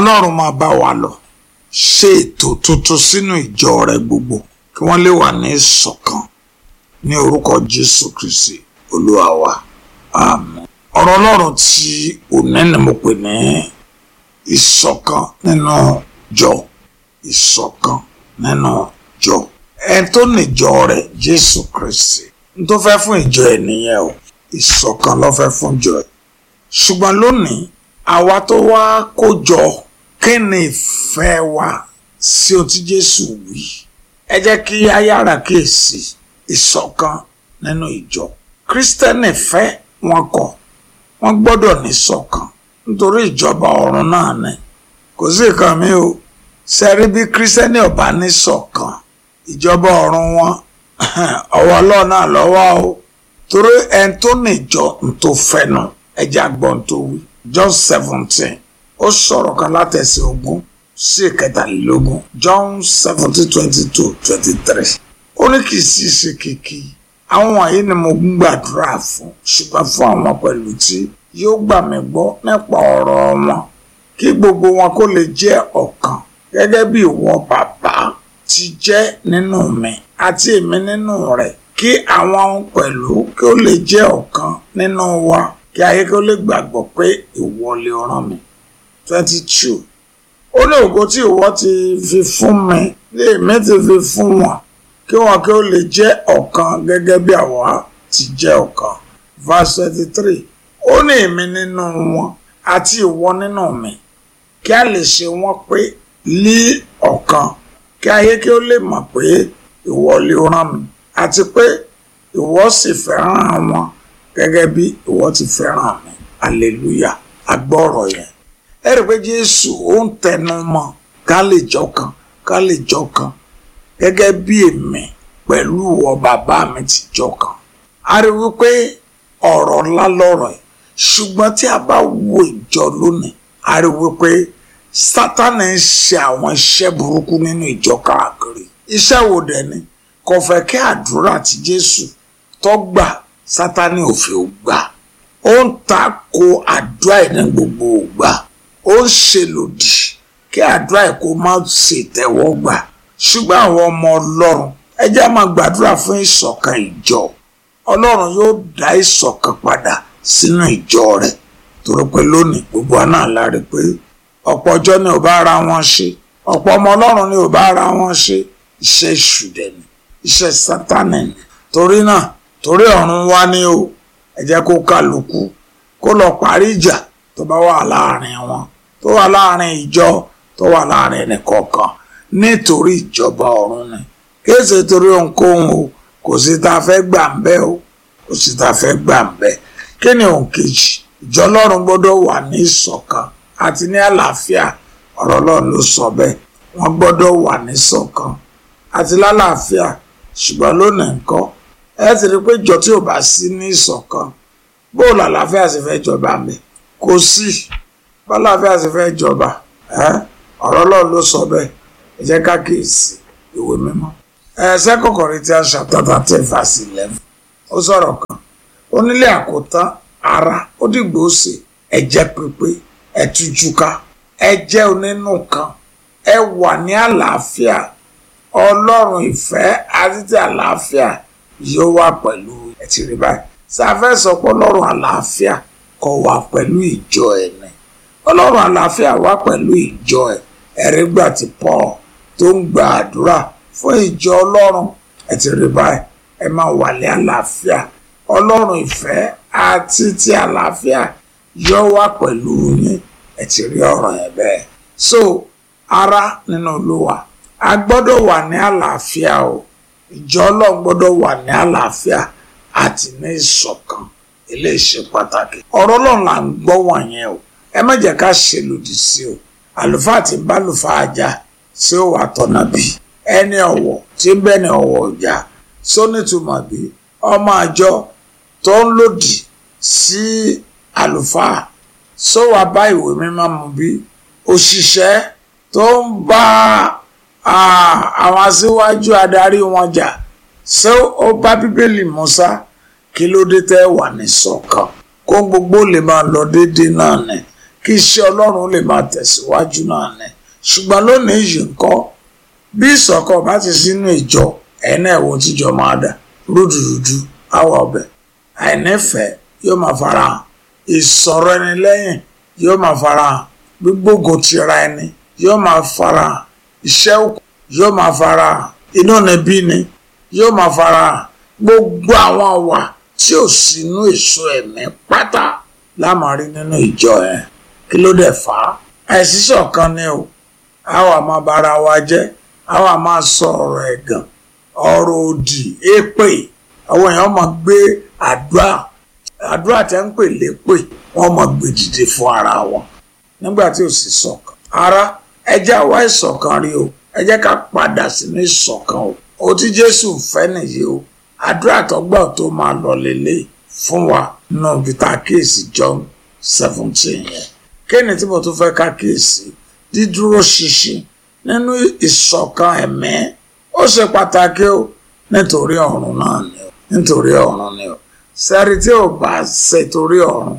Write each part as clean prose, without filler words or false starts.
Ọlọ́run máa bá wa lọ ṣe ètò tuntun sínú ìjọ rẹ̀ gbogbo kí wọ́n lè wà ní ìṣọ̀kan ní orúkọ Jésù Kristi Olúwa wa. Àmín. Ọ̀rọ̀ Ọlọ́run tí òní ni mo pè ní ìṣọ̀kan nínú ìjọ. Ìṣọ̀kan nínú ìjọ. Ẹni tó ní ìjọ rẹ̀ Jésù Kristi. N tó fẹ́ fún ìjọ ẹ̀ nìyẹn o. Ìṣọ̀kan ló fẹ́ fún ìjọ ẹ̀. Ṣùgbọ́n lónìí àwa tó wá kó jọ kí ni ìfẹ́ wa sí ohun tí Jésù wí. Ẹ jẹ́ kí a yára kíyèsí ìṣọ̀kan nínú ìjọ. Kristẹni fẹ́ wọn kọ̀, wọ́n gbọ́dọ̀ ní ìṣọ̀kan nítorí ìjọba ọ̀run náà ni. Kò sí nǹkan mi o. Sẹ́rí bí Kristẹni ò bá ní ìṣọ̀kan, ìjọba ọ̀run wọn ọwọ́ Ọlọ́run náà lọ́wọ́ o. Torí ẹni tó ní ìjọ ń tó fẹ́ nu ẹja gbọ́n tó wí. John 17 ó sọ̀rọ̀ kan látẹsẹ̀ 20 sí 23. John 17:22-23. Ó ní kì í sì ṣe kìkì àwọn wọ̀nyí ni mo ń gbàdúrà fún, ṣùgbọ́n fún àwọn pẹ̀lú tí yóò gbà mí gbọ́ nípa ọ̀rọ̀ wọn, kí gbogbo wọn kó lè jẹ́ ọ̀kan gẹ́gẹ́ bí ìwọ Bàbá ti jẹ́ nínú mi àti èmi nínú rẹ̀, kí àwọn pẹ̀lú kí ó lè jẹ́ ọ̀kan nínú wa, kí ayé kí ó lè gbàgbọ́ pé ìwọ lè rán mi. 22. Ó ní ògo tí ìwọ ti fi fún mi ní èmi ti fi fún wọn, kí wọn kí ó lè jẹ́ ọ̀kan gẹ́gẹ́ bí àwa ti jẹ́ ọ̀kan. Verse 23. Ó ní èmi nínú wọn àti ìwọ nínú mi, kí a lè ṣe wọn pé ní ọ̀kan, kí ayé kí ó lè mọ̀ pé ìwọ lè rán mi àti pé ìwọ sì fẹ́ràn wọn gẹ́gẹ́ bí ìwọ ti fẹ́ràn mi. Hallelujah. Agbọ́rọ̀ yẹn. Ẹ rí pé Jésù ó ń tẹnu mọ́ ká lè jọ̀kan, ká lè jọ̀kan gẹ́gẹ́ bí èmi pẹ̀lú ìwọ Bàbá mi ti jọ̀kan. A rí wípé ọ̀rọ̀ ńlá lọ́rọ̀ ẹ̀, ṣùgbọ́n tí a bá wo ìjọ lónìí, a rí wípé Sátánì ń ṣe àwọn iṣẹ́ burúkú nínú ìjọ káàkiri. Iṣẹ́ wo dẹ̀ ni? Kò fẹ́ kí àdúrà tí Jésù tó gbà Sátánì ò fi gbà. Ó ń tako àdúrà ẹ̀ ní gbogbo ìgbà. Ó ń ṣe lòdì kí àdúrà ẹ̀ kó má ṣe tẹ́wọ́ gbà. Ṣùgbọ́n àwọn ọmọ Ọlọ́run ẹ jẹ́ máa gbàdúrà fún ìṣọ̀kan ìjọ. Ọlọ́run yóò dá ìṣọ̀kan padà sínú ìjọ rẹ̀. Torí pé lónìí gbogbo wa náà la rí pé ọ̀pọ̀ ọjọ́ ni ò bá ara wọn ṣe, ọ̀pọ̀ ọmọ Ọlọ́run ni ò bá ara wọn ṣe. Iṣẹ́ èṣù dẹ̀ ni, iṣẹ́ Sátánì ni. Torí náà, torí ọ̀run wá ní o, ẹ jẹ́ kó kálukú kó lọ parí ìjà tó bá wà láàrin wọn, tó wà láàrin ìjọ, tó wà láàrin ẹnìkọ̀ọ̀kan, nítorí ìjọba ọ̀run ni. Kì í ṣe torí ohunkóhun o, kò sí tá a fẹ́ gbà ń bẹ́ o, kò sí tá a fẹ́ gbà ń bẹ́. Kí ni ohun kejì? Ìjọ Ọlọ́run gbọ́dọ̀ wà ní ìṣọ̀kan àti ní àlàáfíà. Ọ̀rọ̀ Ọlọ́run ló sọ bẹ́ẹ̀. Wọ́n gbọ́dọ̀ wà ní ìṣọ̀kan àti lálàáfíà. Ṣùgbọ́n lónìí ńkọ́, ẹ ti rí pé ìjọ tí ò bá sí ní ìṣọ̀kan, bó làlàáfíà sì fẹ́ jọba mi? Kò sí. Bá làlàáfíà sì fẹ́ jọba. Ọ̀rọ̀ Ọlọ́run ló sọ bẹ́ẹ̀. Ẹ jẹ́ ká kíyèsí ìwé mímọ́. 2 Corinthians chapter 13:11. Ó sọ̀rọ̀ kan. Ó nílé àkótán ara ó dìgbò ṣe ẹ jẹ́ pípé, ẹ tújúká, ẹ jẹ́ onínú kan, ẹ wà ní àlàáfíà. Ọlọ́run ìfẹ́ àti ti àlàáfíà yóò wà pẹ̀lú ẹ ti rí báyìí. Sáfẹ́ sọ pé Ọlọ́run àlàáfíà kó wà pẹ̀lú ìjọ ẹ̀ ni. Ọlọ́run àlàáfíà wà pẹ̀lú ìjọ ẹ̀. Ẹ̀rí gbà tí Paul tó ń gba àdúrà fún ìjọ Ọlọ́run ẹ ti rí báyìí. Ẹ máa wà ní àlàáfíà. Ọlọ́run ìfẹ́ àti ti àlàáfíà yóò wà pẹ̀lú yín. Ẹ ti rí ọ̀rọ̀ yẹn bẹ́ẹ̀. So ara nínú Olúwa, a gbọ́dọ̀ wà ní àlàáfíà o. Ìjọ Ọlọ́run gbọ́dọ̀ wà ní àlàáfíà àti ní ìṣọ̀kan. Eléyìí ṣe pàtàkì. Ọ̀rọ̀ Ọlọ́run là ń gbọ́ wọ̀nyẹn o. Ẹ má jẹ́ ká ṣe lòdì sí o. Àlùfáà tí ń bá àlùfáà jà sí ó wà tọ̀nà bí. Ẹni ọ̀wọ̀ tí ń bẹ́ni ọ̀wọ̀ jà sónítùmọ̀ bí. Ọmọ àjọ tó ń lòdì sí àlùfáà só wà bá ìwé mímọ́ mu bí. Òṣìṣẹ́ tó ń bá àwọn aṣíwájú adarí wọn jà ṣé ó bá Bíbélì Mùsá? Kí ló dé tẹ́ wà ní ṣọ̀kan? Kó gbogbo lè máa lọ déédéé náà ni. kí iṣẹ́ Ọlọ́run lè máa tẹ̀síwájú náà ni. Ṣùgbọ́n lónìí yìí ńkọ́ bí ìṣọ̀kan bá ti sínú ìjọ ẹ̀yin náà wo tíjọ máa dà rúdurùdu àwọ̀ ọbẹ̀ àìnífẹ̀ẹ́ yóò máa farahàn ìsọ̀rọ̀ ẹni lẹ́yìn yóò máa farahàn gbígbógun tira ẹni yóò máa farahàn iṣẹ́ òkú yóò máa farahàn inú níbí ni yóò máa farahàn gbogbo àwọn àwà tí ò sínú èso ẹ̀mí pátá lámàrí nínú ìjọ ẹ̀ kí ló dé fà á àìsíṣọ̀kan ni o àwa máa bára wa jẹ́ àwa máa sọ ọ̀rọ̀ ẹ̀gàn ọ̀rọ̀ òdì èpè àwọn èèyàn máa gbé àdúrà tẹ́ ń pè lépè wọ́n máa gbé dìde fún ara wọn nígbà tí ò sí ṣọ̀kan. Ará ẹ jẹ́ àwa ìṣọ̀kan rí o ẹ jẹ́ ká padà sínú ìṣọ̀kan o ohun tí Jésù fẹ́ nìyí o àdúrà tọ́gbà tó máa lọ lélẹ̀ fún wa nínú gita kíyèsí John 17 yẹn kéènì tí mo tún fẹ́ ká kíyèsí dídúró ṣinṣin nínú ìṣọ̀kan ẹ̀mí ó ṣe pàtàkì o nítorí ọ̀run náà ni o nítorí ọ̀run ni o sẹ́rí tí ò bá ṣe torí ọ̀run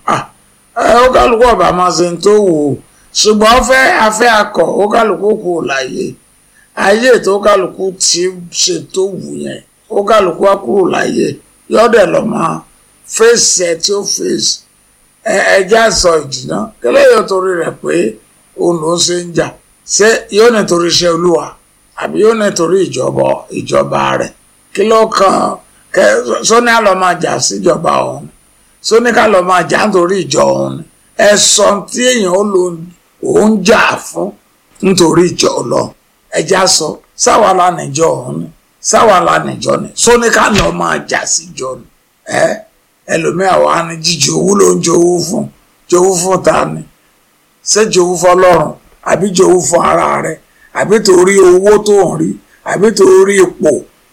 ó kálukú ọ̀bà máa ṣe tó wù ú ṣùgbọ́n afẹ́ akọ̀ ó kálukú kù láyé ayé tó kálukú ti ṣe tó wù yẹn ó kálukú á kúrò láyé yọ́dẹ̀ lọ máa fèsì ẹ̀ tí ó fèsì ẹja sọ ìdìná kílẹ̀ yóò torí rẹ̀ pé òun ló ṣe ń jà ṣé yóò nítorí iṣẹ́ Olúwa àbí yóò nítorí ìjọba rẹ̀ kí ló kàn sóní àlọ́ máa jà síjọba òun sóní ká lọ́ máa jà nítorí ìjọ òun ẹ̀sọ́ tí èèyàn ó lo òun jà fún nítorí ìjọ lọ ẹja sọ sáwàlá níjọ òun ni sáwàlá níjọ ni sóní ká lọ́ máa jà síjọ ni ẹlòmíà wà ní jíjẹ owó ló ń jowú fún ta ni ṣé jowú fọ́lọ́run àbí jowú fún ara rẹ àbí torí owó tó ń rí àbí torí ipò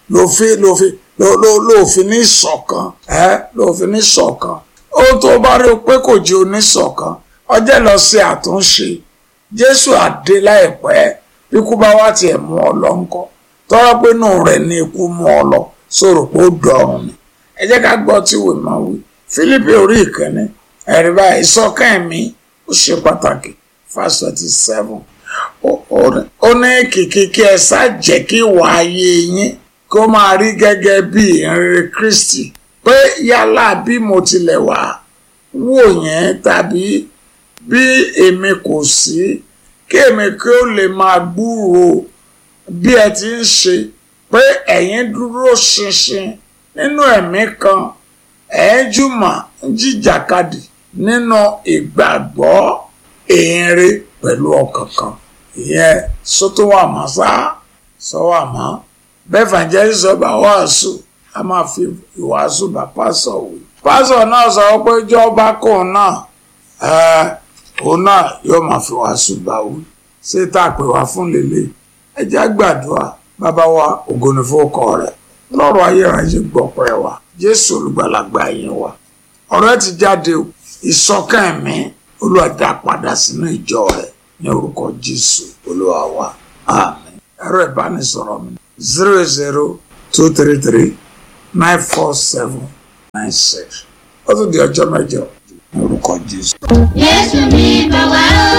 lófin ní ṣọ̀kan lófin ní ṣọ̀kan ohun tó bá rí pé kò jẹ́ oníṣọ̀kan ọjọ́ lọ sí àtúnṣe Jésù àdé láìpẹ́ ikú bá wá tiẹ̀ mú ọ lọ ńkọ́ tọ́rọ pé nù rẹ̀ ní ikú mú ọ lọ sọ̀rọ̀ pé ó dọ̀run ni ẹ jẹ́ ká gbọ́ tí wò máa wí Fílípì orí ìkíní ẹ̀rí báyìí ìṣọ̀kan ẹ̀mí ó ṣe pàtàkì verse 27 ó ní kìkì kí ẹ sá jẹ́ kí ìwà ayé yín kó máa rí gẹ́gẹ́ bí ìhìnrere Kristi pé yálà bí mo tilẹ̀ wà wò yẹn tàbí bí èmi kò sí kí èmi kí ó lè máa gbúròó bí ẹ ti ń ṣe pé ẹ̀yin dúró ṣinṣin nínú ẹ̀mí kan jùmọ̀ ń jìjàkadì nínú ìgbàgbọ́ ìhìnrere pẹ̀lú ọkàn kan ìyẹn sótówàmá sọ́wàmá bẹ́ẹ̀ fàǹjẹ́rì sọ́ba wàásù a máa fi ìwàásù bá pásọ̀ wí. pásọ̀ náà sọ pé jọba kò náà òun náà yóò máa fi wàásù bá wí. ṣé tá a pè wá fún lélẹ̀ ẹ jẹ́ gbàdúrà bàbá wa ògo ni fún ọkọ rẹ̀ lọ́rọ̀ ayérayé gbọ́pẹ́ wa Jésù olùgbàlagbà yẹn wa ọ̀rọ̀ ti jáde ìṣọ̀kan ẹ̀mí Olúwa dá padà sínú ìjọ rẹ̀ ní orúkọ Jésù Olúwa wa àmín. ẹ̀rọ ìbánisọ̀rọ̀ mi 00233-947-96 ó tún di ọjọ́ mẹ́jọ ní orúkọ Jésù. Jésù ní bá wa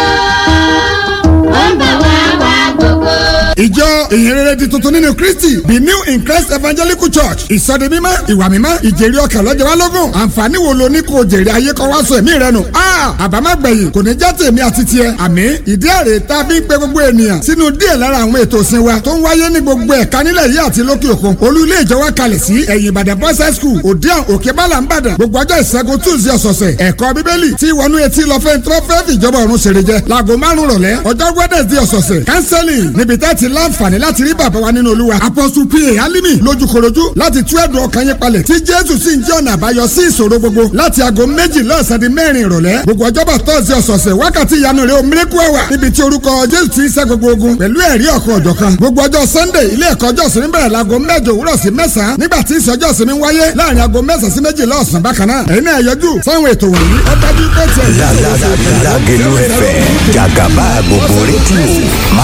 ó ń bá wa wá gbogbo. ìjọ ìhìnrere di tuntun nínú Kristi the New in Christ Evangelical Church ìsọdi mímọ́ ìwà mímọ́ ìjèrè ọkàn lọ́jọ́ wa lógún àǹfààní wo lo ní kò jèrè ayé kọ́ wá sọ ẹ̀mí rẹ nù. àbámágbẹ̀yìn kò ní já tèmi àti tiẹ̀ àmín ìdí àrè tá a fi ń pe gbogbo ènìyàn sínú díẹ̀ lára àwọn ètò ìsìn wa tó ń wáyé ní gbogbo ẹ̀ka nílẹ̀ yìí àti lókè òkun olú ilé ìjọ wa kalẹ̀ sí ẹ̀yìn Ìbàdàn Boys High School òdiàn òkè bálà ń bàdàn gbogbo ọjọ́ ìṣẹ́gun Tuesday ọ̀sọ̀ọ̀sẹ̀ ẹ̀kọ́ bíbélì tí wọnú etí lọ fẹ́ tó fẹ́ fìjọba ọ̀run ṣèrè jẹ láago 5 rọ̀lẹ́ ọjọ́ Wednesday ọ̀sọ̀ọ̀sẹ̀ counseling níbi tá ti láǹfààní láti rí bàbá wa nínú Olúwa Apostle P.A. Alimi lójúkorojú láti tú ẹ̀dùn ọkàn yín palẹ̀ tí Jésù sì ń jẹ́ ọ̀nà àbáyọ sí ìṣòro gbogbo láti aago 2 lọ́sàn di 4 ìrọ̀lẹ́ gbogbo ọjọ́bọ̀ Thursday ọ̀sọ̀ọ̀sẹ̀ wákàtí ìyanu rẹ̀ miracle hour níbi tí orúkọ Jésù ti ń ṣẹ́ gbogbo ogun pẹ̀lú ẹ̀rí ọ̀kan ọ̀jọ̀kan gbogbo ọjọ́ Sunday ilé ẹ̀kọ́ ọjọ́ ìsinmi bẹ̀rẹ̀ láago 8 òwúrọ̀ sí 9 nígbà tí ìsọjọ́ ìsinmi wáyé láàrin aago 9 sí 12 ọ̀sán bákan náà ẹ̀yin náà yọjú sáwọn ètò wọ̀nyí ó dájú pé tiẹ̀ Lágẹ̀lú FM jàgàbá gbogbo rédíò má